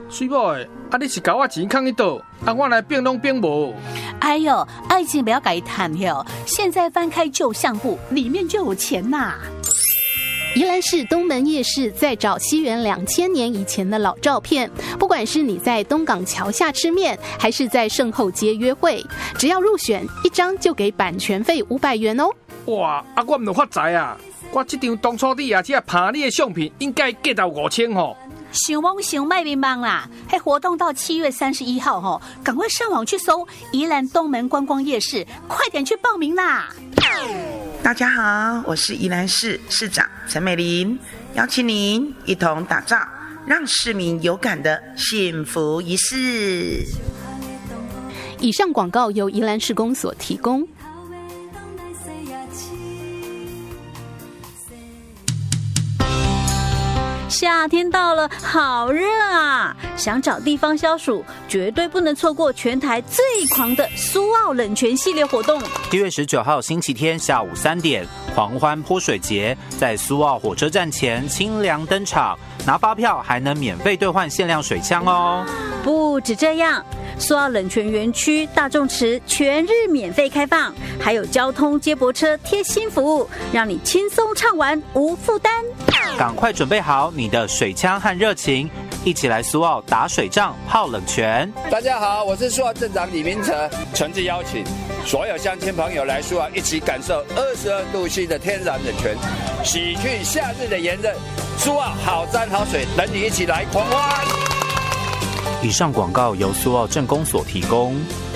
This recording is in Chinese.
水某的，你是甲我钱藏去倒？我来变拢变无。 哎呦，爱情不要改谈哟！现在翻开旧相簿，里面就有钱呐。 宜兰市东门夜市在找西元2000年以前的老照片，不管是你在东港桥下吃面，还是在圣后街约会，只要入选1张就给版权费500元哦。 哇，我唔有发财啊！我这张当初你只拍你的相片，应该价到5000吼。 想忙想卖迷茫啦！嘿，活动到7月31号吼，赶快上网去搜宜兰东门观光夜市，快点去报名啦！ 大家好，我是宜兰市市长陈美玲，邀请您一同打造让市民有感的幸福仪式。 以上广告由宜兰市公所提供。 夏天到了，好热啊！想找地方消暑，绝对不能错过全台最狂的苏澳冷泉系列活动。 7月19号星期天下午3点，狂欢泼水节在苏澳火车站前清凉登场，拿发票还能免费兑换限量水枪哦。 不止这样，苏澳冷泉园区大众池全日免费开放，还有交通接驳车贴心服务，让你轻松畅玩无负担。 赶快准备好你的水枪和热情，一起来苏澳打水仗、泡冷泉。 大家好，我是苏澳镇长李明哲，诚挚邀请所有乡亲朋友来苏澳，一起感受22度C的天然冷泉，洗去夏日的炎热。苏澳好山好水，等你一起来狂欢。 以上广告由苏澳镇公所提供。